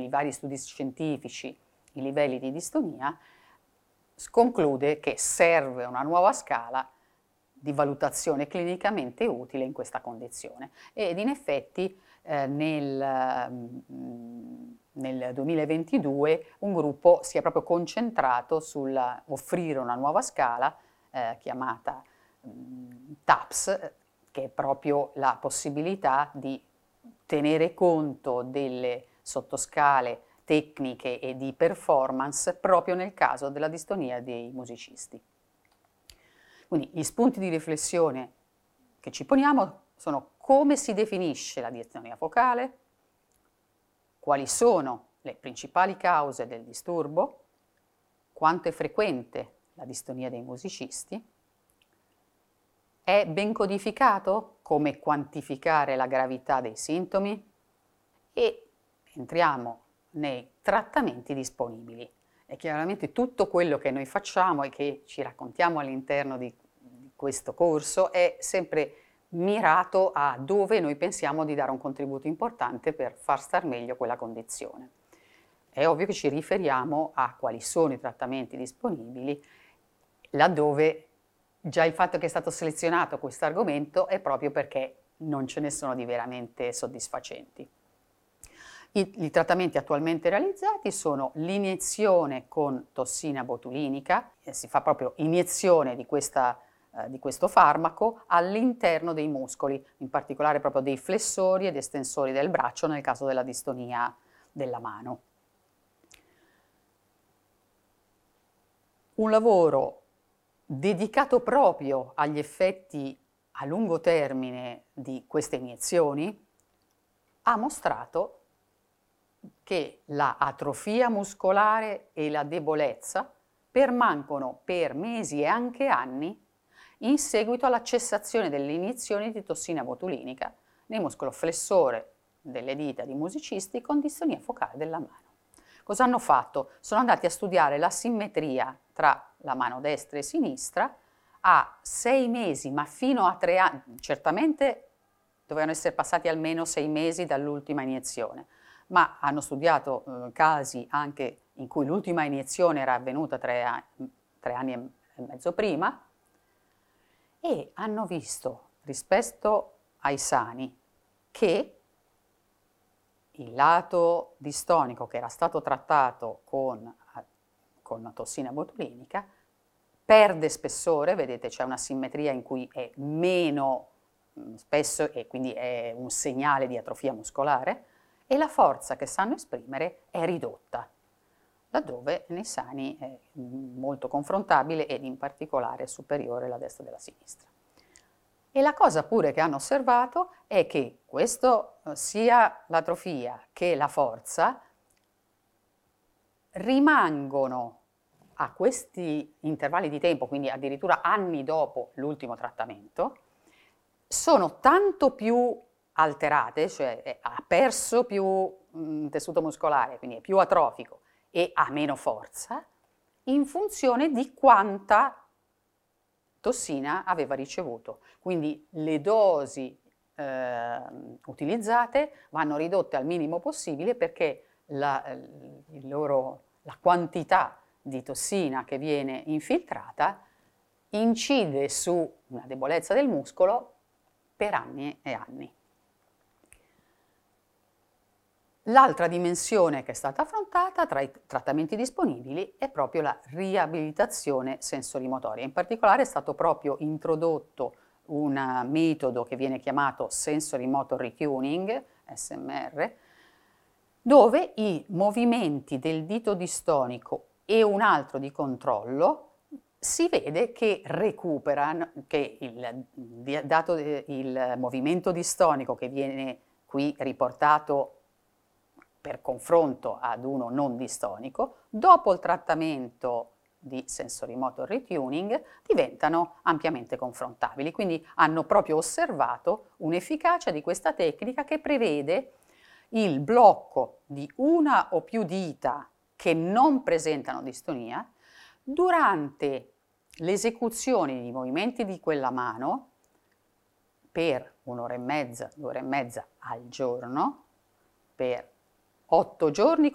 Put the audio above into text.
nei vari studi scientifici i livelli di distonia, conclude che serve una nuova scala di valutazione clinicamente utile in questa condizione. Ed in effetti nel 2022 un gruppo si è proprio concentrato sull'offrire una nuova scala chiamata TAPS, che è proprio la possibilità di tenere conto delle sottoscale tecniche e di performance proprio nel caso della distonia dei musicisti. Quindi gli spunti di riflessione che ci poniamo sono: come si definisce la distonia focale, quali sono le principali cause del disturbo, quanto è frequente la distonia dei musicisti, è ben codificato come quantificare la gravità dei sintomi, e entriamo nei trattamenti disponibili. E chiaramente tutto quello che noi facciamo e che ci raccontiamo all'interno di questo corso è sempre mirato a dove noi pensiamo di dare un contributo importante per far star meglio quella condizione. È ovvio che ci riferiamo a quali sono i trattamenti disponibili, laddove già il fatto che è stato selezionato questo argomento è proprio perché non ce ne sono di veramente soddisfacenti. I trattamenti attualmente realizzati sono l'iniezione con tossina botulinica, si fa proprio iniezione di questo farmaco all'interno dei muscoli, in particolare proprio dei flessori ed estensori del braccio nel caso della distonia della mano. Un lavoro dedicato proprio agli effetti a lungo termine di queste iniezioni ha mostrato che la atrofia muscolare e la debolezza permangono per mesi e anche anni in seguito alla cessazione delle iniezioni di tossina botulinica nel muscolo flessore delle dita di musicisti con distonia focale della mano. Cosa hanno fatto? Sono andati a studiare la simmetria tra la mano destra e sinistra a 6 mesi, ma fino a 3 anni. Certamente dovevano essere passati almeno 6 mesi dall'ultima iniezione, ma hanno studiato casi anche in cui l'ultima iniezione era avvenuta 3 anni e mezzo prima, e hanno visto rispetto ai sani che il lato distonico che era stato trattato con tossina botulinica perde spessore, vedete c'è una simmetria in cui è meno spesso e quindi è un segnale di atrofia muscolare, e la forza che sanno esprimere è ridotta, laddove nei sani è molto confrontabile ed in particolare superiore la destra della sinistra. E la cosa pure che hanno osservato è che questo, sia l'atrofia che la forza, rimangono a questi intervalli di tempo, quindi addirittura anni dopo l'ultimo trattamento, sono tanto più alterate, cioè ha perso più tessuto muscolare, quindi è più atrofico e ha meno forza, in funzione di quanta tossina aveva ricevuto. Quindi le dosi utilizzate vanno ridotte al minimo possibile, perché la quantità di tossina che viene infiltrata incide su una debolezza del muscolo per anni e anni. L'altra dimensione che è stata affrontata tra i trattamenti disponibili è proprio la riabilitazione sensorimotoria. In particolare è stato proprio introdotto un metodo che viene chiamato Sensory Motor Retuning, SMR, dove i movimenti del dito distonico e un altro di controllo si vede che recuperano, che dato il movimento distonico che viene qui riportato per confronto ad uno non distonico, dopo il trattamento di sensory motor retuning diventano ampiamente confrontabili. Quindi hanno proprio osservato un'efficacia di questa tecnica che prevede il blocco di una o più dita che non presentano distonia durante l'esecuzione di movimenti di quella mano per 1 ora e mezza, 2 ore e mezza al giorno, per 8 giorni